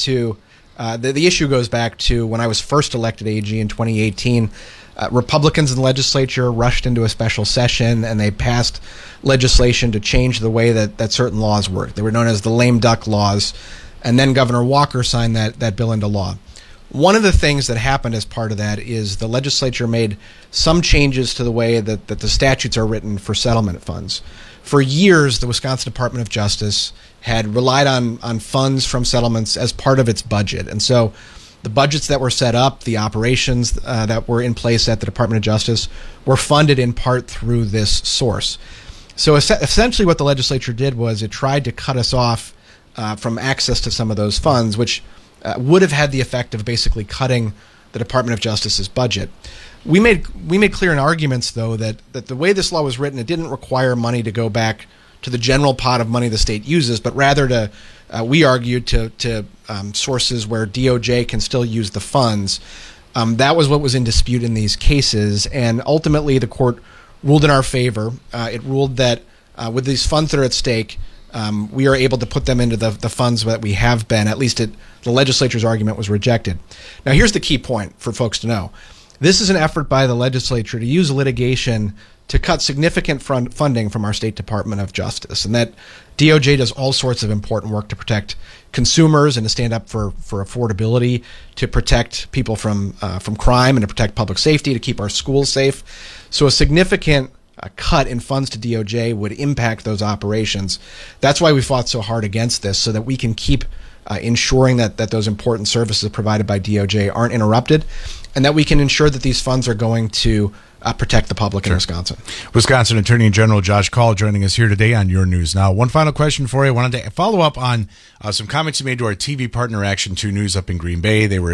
the issue goes back to when I was first elected AG in 2018. Republicans in the legislature rushed into a special session and they passed legislation to change the way that certain laws work. They were known as the lame duck laws. And then Governor Walker signed that bill into law. One of the things that happened as part of that is the legislature made some changes to the way that the statutes are written for settlement funds. For years, the Wisconsin Department of Justice had relied on funds from settlements as part of its budget. And so the budgets that were set up, the operations that were in place at the Department of Justice were funded in part through this source. So essentially what the legislature did was it tried to cut us off from access to some of those funds, which would have had the effect of basically cutting the Department of Justice's budget. We made clear in arguments, though, that the way this law was written, it didn't require money to go back to the general pot of money the state uses, but rather we argued to sources where DOJ can still use the funds. That was what was in dispute in these cases, and ultimately the court ruled in our favor. It ruled that with these funds that are at stake, we are able to put them into the funds that we have been. At least the legislature's argument was rejected. Now, here's the key point for folks to know. This is an effort by the legislature to use litigation to cut significant funding from our State Department of Justice. And that DOJ does all sorts of important work to protect consumers and to stand up for affordability, to protect people from crime and to protect public safety, to keep our schools safe. So a significant cut in funds to DOJ would impact those operations. That's why we fought so hard against this, so that we can keep ensuring that those important services provided by DOJ aren't interrupted, and that we can ensure that these funds are going to protect the public in Wisconsin. Wisconsin Attorney General Josh Kaul joining us here today on Your News Now. One final question for you. I wanted to follow up on some comments you made to our TV partner Action 2 News up in Green Bay. They were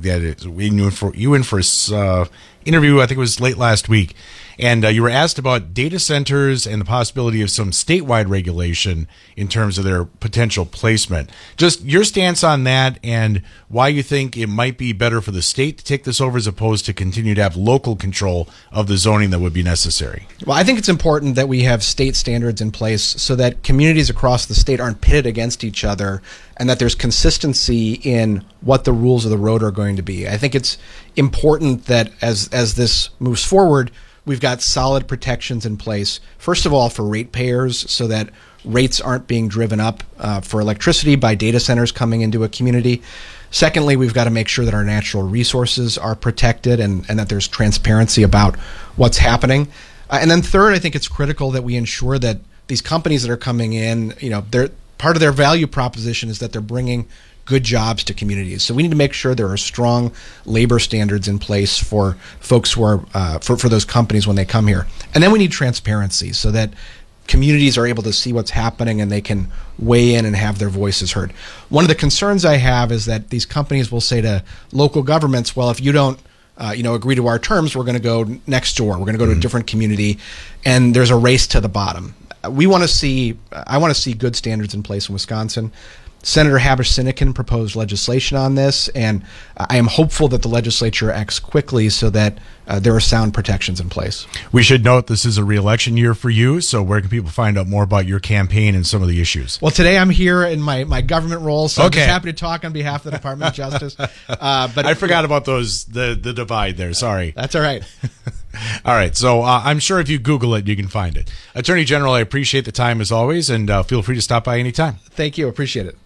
you in for interview, I think it was late last week, and you were asked about data centers and the possibility of some statewide regulation in terms of their potential placement. Just your stance on that and why you think it might be better for the state to take this over as opposed to continue to have local control of the zoning that would be necessary. Well, I think it's important that we have state standards in place so that communities across the state aren't pitted against each other and that there's consistency in what the rules of the road are going to be. I think it's important that as this moves forward, we've got solid protections in place, first of all, for ratepayers so that rates aren't being driven up for electricity by data centers coming into a community. Secondly, we've got to make sure that our natural resources are protected and that there's transparency about what's happening. And then third, I think it's critical that we ensure that these companies that are coming in, they're part of their value proposition is that they're bringing good jobs to communities. So we need to make sure there are strong labor standards in place for folks who are for those companies when they come here. And then we need transparency so that communities are able to see what's happening and they can weigh in and have their voices heard. One of the concerns I have is that these companies will say to local governments, well, if you don't agree to our terms, we're going to go next door. We're going to go to a different community, and there's a race to the bottom. I want to see good standards in place in Wisconsin. Senator Habush-Sinekin proposed legislation on this, and I am hopeful that the legislature acts quickly so that there are sound protections in place. We should note this is a re-election year for you, so where can people find out more about your campaign and some of the issues? Well, today I'm here in my government role, so I'm just happy to talk on behalf of the Department of Justice. But I forgot about the divide there. Sorry. That's all right. All right, so I'm sure if you Google it, you can find it. Attorney General, I appreciate the time as always, and feel free to stop by anytime. Thank you. Appreciate it.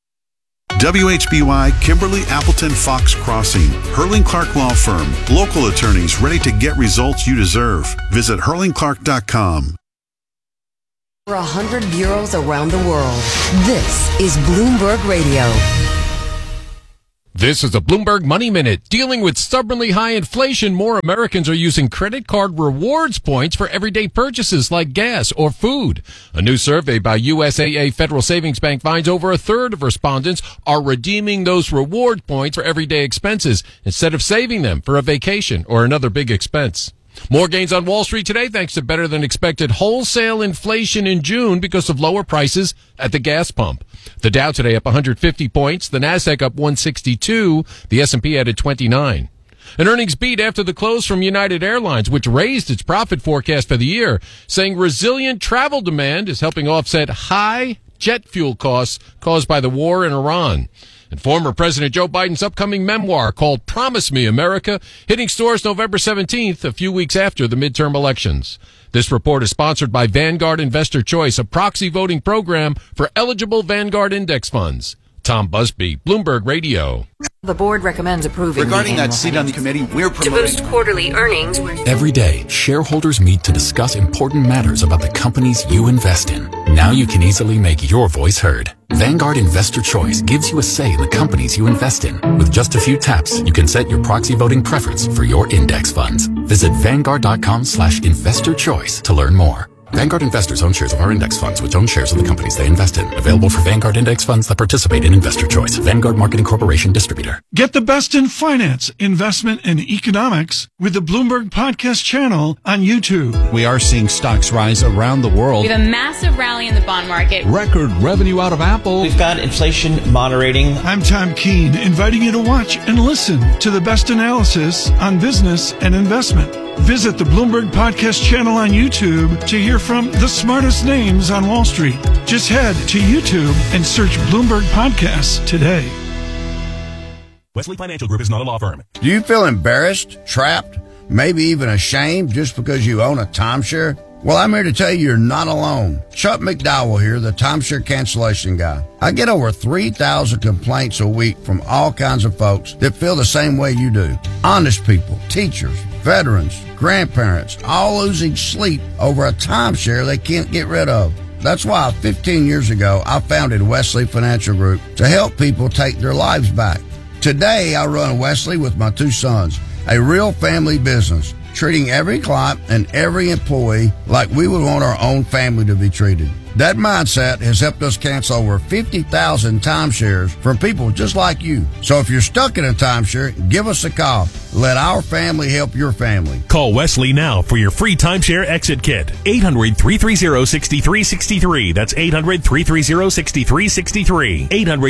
WHBY, Kimberly Appleton Fox Crossing, Hurling Clark Law Firm, local attorneys ready to get results you deserve. Visit hurlingclark.com. For 100 bureaus around the world, this is Bloomberg Radio. This is a Bloomberg Money Minute. Dealing with stubbornly high inflation, more Americans are using credit card rewards points for everyday purchases like gas or food. A new survey by USAA Federal Savings Bank finds over a third of respondents are redeeming those reward points for everyday expenses instead of saving them for a vacation or another big expense. More gains on Wall Street today thanks to better than expected wholesale inflation in June because of lower prices at the gas pump. The Dow today up 150 points, the Nasdaq up 162, the S&P added 29. An earnings beat after the close from United Airlines, which raised its profit forecast for the year, saying resilient travel demand is helping offset high jet fuel costs caused by the war in Iran. And former President Joe Biden's upcoming memoir called Promise Me America, hitting stores November 17th, a few weeks after the midterm elections. This report is sponsored by Vanguard Investor Choice, a proxy voting program for eligible Vanguard index funds. Tom Busby, Bloomberg Radio. The board recommends approving. Regarding that seat on the committee, we're promoting. To boost quarterly earnings. Every day, shareholders meet to discuss important matters about the companies you invest in. Now you can easily make your voice heard. Vanguard Investor Choice gives you a say in the companies you invest in. With just a few taps, you can set your proxy voting preference for your index funds. Visit Vanguard.com/investor choice to learn more. Vanguard investors own shares of our index funds, which own shares of the companies they invest in. Available for Vanguard index funds that participate in Investor Choice. Vanguard Marketing Corporation distributor. Get the best in finance, investment, and economics with the Bloomberg Podcast channel on YouTube. We are seeing stocks rise around the world. We have a massive rally in the bond market. Record revenue out of Apple. We've got inflation moderating. I'm Tom Keene, inviting you to watch and listen to the best analysis on business and investment. Visit the Bloomberg Podcast channel on YouTube to hear from the smartest names on Wall Street. Just head to YouTube and search Bloomberg Podcasts today. Wesley Financial Group is not a law firm. Do you feel embarrassed, trapped, maybe even ashamed just because you own a timeshare? Well, I'm here to tell you you're not alone. Chuck McDowell here, the timeshare cancellation guy. I get over 3,000 complaints a week from all kinds of folks that feel the same way you do. Honest people, teachers, veterans, grandparents, all losing sleep over a timeshare they can't get rid of. That's why 15 years ago, I founded Wesley Financial Group to help people take their lives back. Today, I run Wesley with my two sons, a real family business, treating every client and every employee like we would want our own family to be treated. That mindset has helped us cancel over 50,000 timeshares from people just like you. So if you're stuck in a timeshare, give us a call. Let our family help your family. Call Wesley now for your free timeshare exit kit. 800-330-6363. That's 800-330-6363.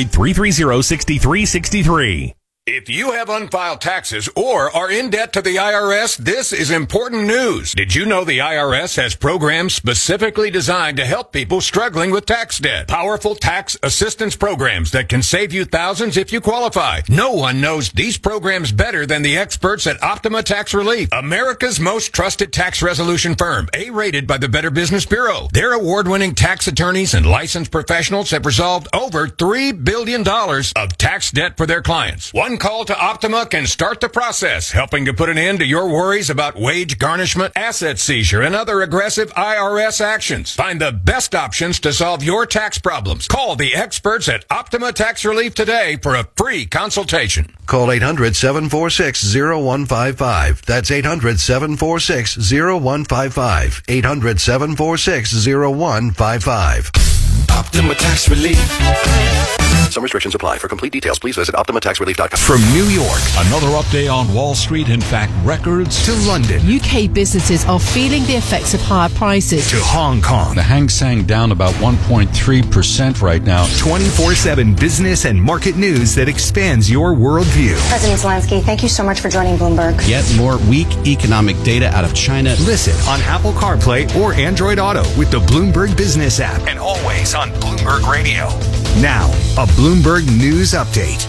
800-330-6363. If you have unfiled taxes or are in debt to the IRS, this is important news. Did you know the IRS has programs specifically designed to help people struggling with tax debt? Powerful tax assistance programs that can save you thousands if you qualify. No one knows these programs better than the experts at Optima Tax Relief, America's most trusted tax resolution firm, A-rated by the Better Business Bureau. Their award-winning tax attorneys and licensed professionals have resolved over $3 billion of tax debt for their clients. One One call to Optima can start the process, helping to put an end to your worries about wage garnishment, asset seizure, and other aggressive IRS actions. Find the best options to solve your tax problems. Call the experts at Optima Tax Relief today for a free consultation. Call 800-746-0155. That's 800-746-0155. 800-746-0155. Optima Tax Relief. Some restrictions apply. For complete details, please visit OptimaTaxRelief.com. From New York, another update on Wall Street. In fact, records. To London. UK businesses are feeling the effects of higher prices. To Hong Kong. The Hang Seng down about 1.3% right now. 24/7 business and market news that expands your worldview. President Zelensky, thank you so much for joining Bloomberg. Yet more weak economic data out of China. Listen on Apple CarPlay or Android Auto with the Bloomberg Business app. And always on Bloomberg Radio. Now, a Bloomberg News Update.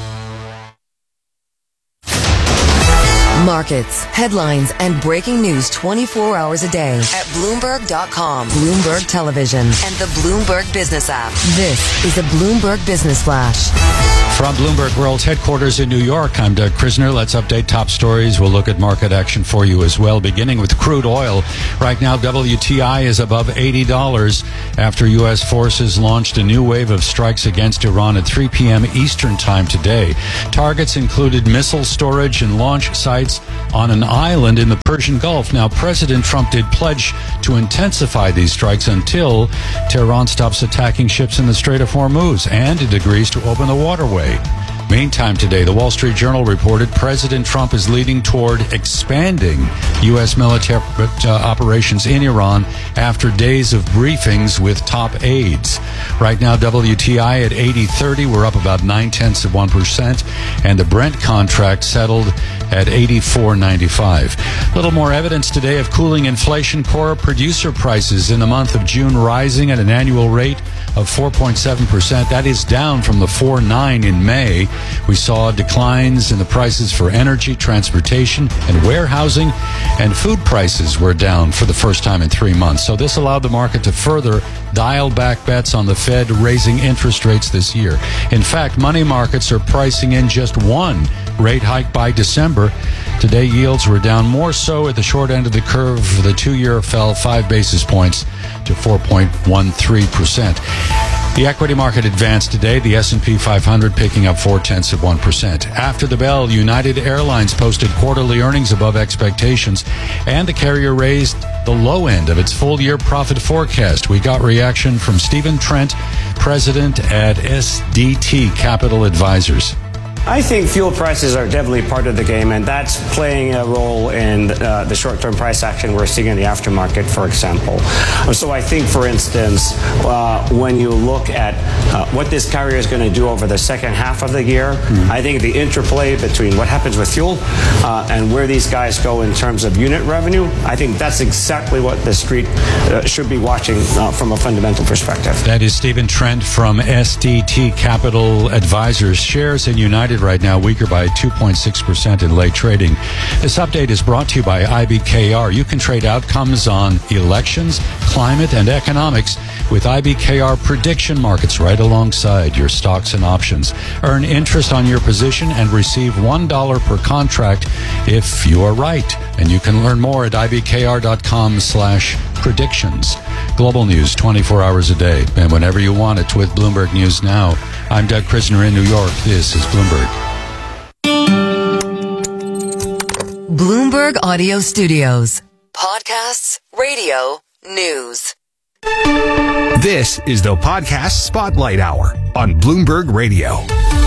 Markets, headlines, and breaking news 24 hours a day at Bloomberg.com, Bloomberg Television, and the Bloomberg Business app. This is a Bloomberg Business Flash. From Bloomberg World's headquarters in New York, I'm Doug Krisner. Let's update top stories. We'll look at market action for you as well, beginning with crude oil. Right now, WTI is above $80 after U.S. forces launched a new wave of strikes against Iran at 3 p.m. Eastern Time today. Targets included missile storage and launch sites on an island in the Persian Gulf. Now, President Trump did pledge to intensify these strikes until Tehran stops attacking ships in the Strait of Hormuz, and it agrees to open the waterway. Meantime today, the Wall Street Journal reported President Trump is leading toward expanding U.S. military operations in Iran after days of briefings with top aides. Right now, WTI at 80.30, we're up about 0.9%, and the Brent contract settled at 84.95. A little more evidence today of cooling inflation. Core producer prices in the month of June rising at an annual rate of 4.7%. That is down from the 4.9 in May. We saw declines in the prices for energy, transportation, and warehousing, and food prices were down for the first time in 3 months. So this allowed the market to further dial back bets on the Fed raising interest rates this year. In fact, money markets are pricing in just one rate hike by December. Today, yields were down more so at the short end of the curve. The 2-year fell 5 basis points to 4.13%. The equity market advanced today, the S&P 500 picking up 0.4%. After the bell, United Airlines posted quarterly earnings above expectations, and the carrier raised the low end of its full-year profit forecast. We got reaction from Stephen Trent, president at SDT Capital Advisors. I think fuel prices are definitely part of the game, and that's playing a role in the short-term price action we're seeing in the aftermarket, for example. So I think, for instance, when you look at what this carrier is going to do over the second half of the year, I think the interplay between what happens with fuel and where these guys go in terms of unit revenue, I think that's exactly what the street should be watching from a fundamental perspective. That is Stephen Trent from SDT Capital Advisors. Shares in United right now weaker by 2.6% in late trading. This update is brought to you by IBKR. You can trade outcomes on elections, climate, and economics with IBKR prediction markets right alongside your stocks and options. Earn interest on your position and receive $1 per contract if you are right. And you can learn more at ibkr.com/predictions. Global news 24 hours a day and whenever you want it with Bloomberg News Now. I'm Doug Krisner in New York. This is Bloomberg. Bloomberg Audio Studios. Podcasts, radio, news. This is the Podcast Spotlight Hour on Bloomberg Radio.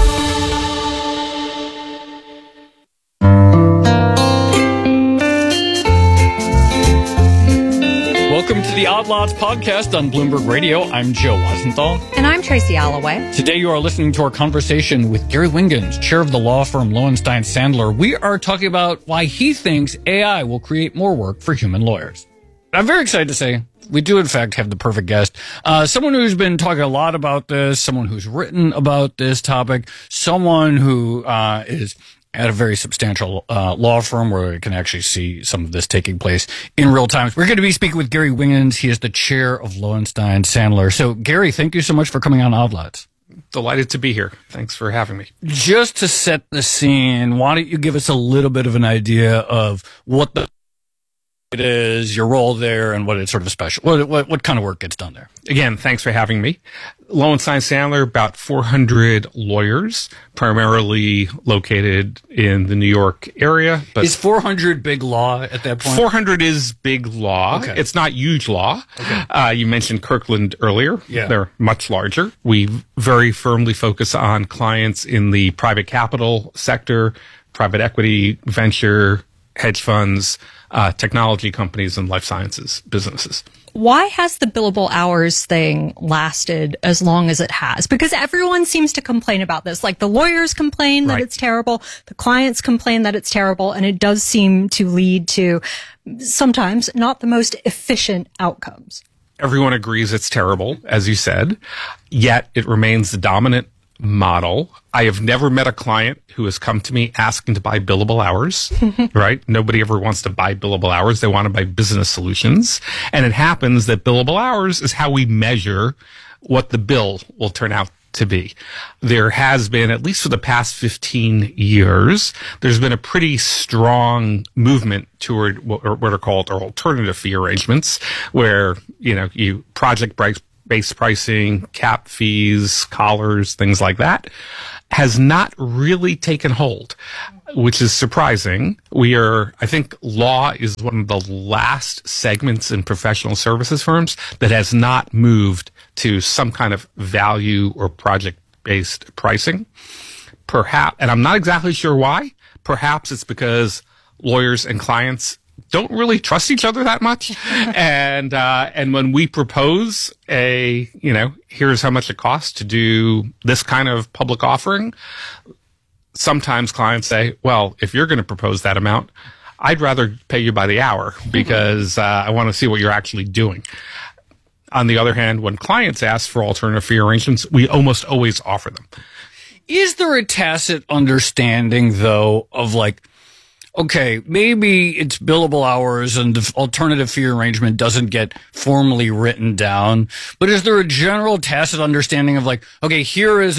Welcome to the Odd Lots podcast on Bloomberg Radio. I'm Joe Weisenthal. And I'm Tracy Alloway. Today you are listening to our conversation with Gary Wingens, chair of the law firm Lowenstein Sandler. We are talking about why he thinks AI will create more work for human lawyers. I'm very excited to say we do, in fact, have the perfect guest. Someone who's been talking a lot about this, someone who's written about this topic, someone who is at a very substantial law firm where we can actually see some of this taking place in real time. We're going to be speaking with Gary Wingens. He is the chair of Lowenstein Sandler. So, Gary, thank you so much for coming on Odd Lots. Delighted to be here. Thanks for having me. Just to set the scene, why don't you give us a little bit of an idea of what it is, your role there, and what it's sort of special. What kind of work gets done there? Again, thanks for having me. Lowenstein Sandler, about 400 lawyers, primarily located in the New York area. But is 400 big law at that point? 400 is big law. Okay. It's not huge law. Okay. You mentioned Kirkland earlier. Yeah. They're much larger. We very firmly focus on clients in the private capital sector, private equity, venture, hedge funds, technology companies, and life sciences businesses. Why has the billable hours thing lasted as long as it has? Because everyone seems to complain about this. Like the lawyers complain that it's terrible, the clients complain that it's terrible, and it does seem to lead to sometimes not the most efficient outcomes. Everyone agrees it's terrible, as you said, yet it remains the dominant model. I have never met a client who has come to me asking to buy billable hours, right? Nobody ever wants to buy billable hours. They want to buy business solutions. And it happens that billable hours is how we measure what the bill will turn out to be. There has been, at least for the past 15 years, there's been a pretty strong movement toward what are called alternative fee arrangements, where, you project-based pricing, cap fees, collars, things like that, has not really taken hold, which is surprising. I think law is one of the last segments in professional services firms that has not moved to some kind of value or project-based pricing. Perhaps, and I'm not exactly sure why. Perhaps it's because lawyers and clients don't really trust each other that much. And when we propose here's how much it costs to do this kind of public offering, sometimes clients say, well, if you're going to propose that amount, I'd rather pay you by the hour because I want to see what you're actually doing. On the other hand, when clients ask for alternative fee arrangements, we almost always offer them. Is there a tacit understanding, though, of okay, maybe it's billable hours and the alternative fee arrangement doesn't get formally written down, but is there a general tacit understanding of okay, here is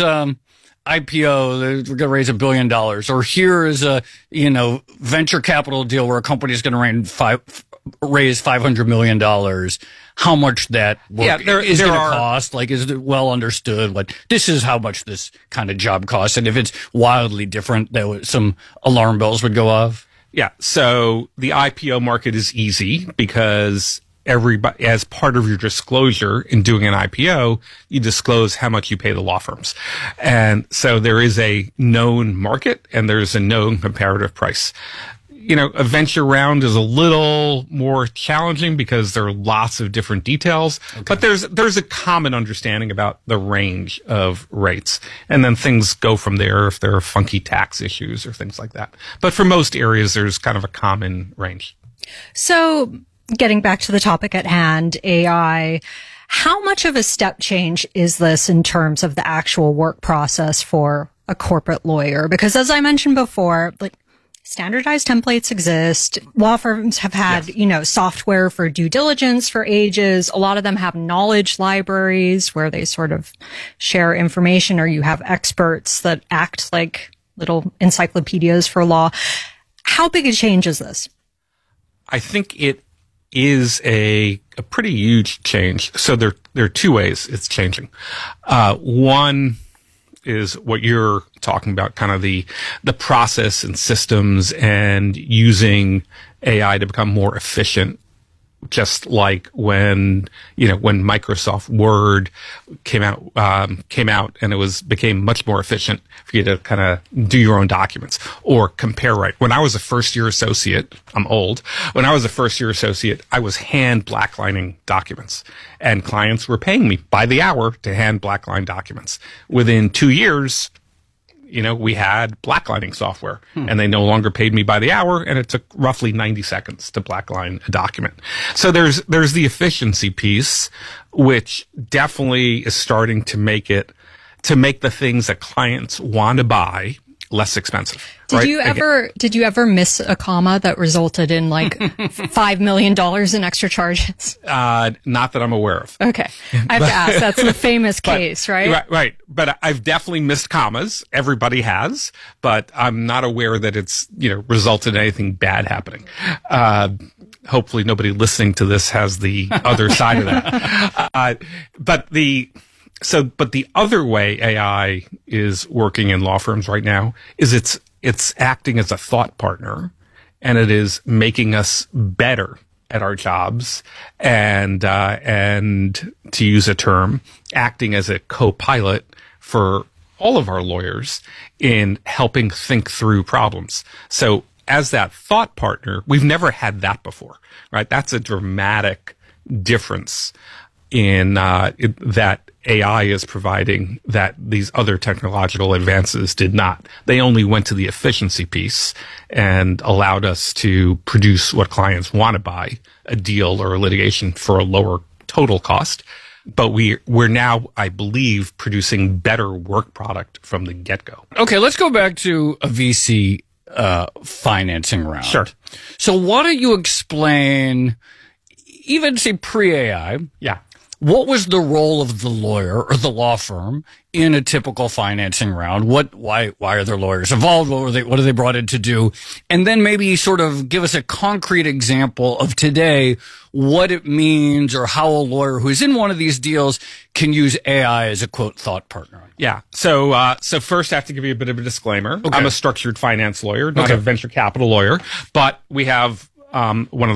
IPO, we're going to raise $1 billion, or here is a, venture capital deal where a company is going to raise $500 million. How much that work is going to cost? Is it well understood? This is how much this kind of job costs. And if it's wildly different, some alarm bells would go off. Yeah. So the IPO market is easy because everybody, as part of your disclosure in doing an IPO, you disclose how much you pay the law firms. And so there is a known market and there's a known comparative price. A venture round is a little more challenging because there are lots of different details, but there's a common understanding about the range of rates. And then things go from there if there are funky tax issues or things like that. But for most areas, there's kind of a common range. So getting back to the topic at hand, AI, how much of a step change is this in terms of the actual work process for a corporate lawyer? Because as I mentioned before, standardized templates exist. Law firms have had, software for due diligence for ages. A lot of them have knowledge libraries where they sort of share information, or you have experts that act like little encyclopedias for law. How big a change is this? I think it is a pretty huge change. So there are two ways it's changing. One is what you're talking about, kind of the process and systems and using AI to become more efficient. Just like when Microsoft Word came out and it became much more efficient for you to kind of do your own documents or CompareWrite. When I was a first year associate, I'm old. When I was a first year associate, I was hand blacklining documents and clients were paying me by the hour to hand blackline documents. Within 2 years, we had blacklining software and they no longer paid me by the hour and it took roughly 90 seconds to blackline a document. So there's the efficiency piece, which definitely is starting to make the things that clients want to buy less expensive. Did you ever miss a comma that resulted in like $5 million in extra charges? Not that I'm aware of. Okay. I have to ask. That's the famous case, right? Right. But I've definitely missed commas. Everybody has, but I'm not aware that it's, resulted in anything bad happening. Hopefully nobody listening to this has the other side of that. But the other way AI is working in law firms right now is it's acting as a thought partner, and it is making us better at our jobs, and to use a term, acting as a co-pilot for all of our lawyers in helping think through problems. So as that thought partner, we've never had that before, right? That's a dramatic difference in that AI is providing that these other technological advances did not. They only went to the efficiency piece and allowed us to produce what clients want to buy, a deal or a litigation for a lower total cost. But we're now, I believe, producing better work product from the get-go. Okay, let's go back to a VC financing round. Sure. So why don't you explain, even say pre-AI, what was the role of the lawyer or the law firm in a typical financing round? Why are their lawyers involved? What are they brought in to do? And then maybe sort of give us a concrete example of today, what it means, or how a lawyer who's in one of these deals can use AI as a quote thought partner. Yeah. So first I have to give you a bit of a disclaimer. Okay. I'm a structured finance lawyer, not a venture capital lawyer, but we have one of